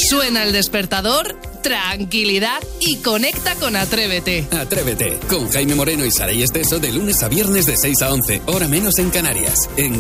Suena el despertador, tranquilidad y conecta con Atrévete. Atrévete, con Jaime Moreno y Saray Esteso de lunes a viernes de 6 a 11, hora menos en Canarias, en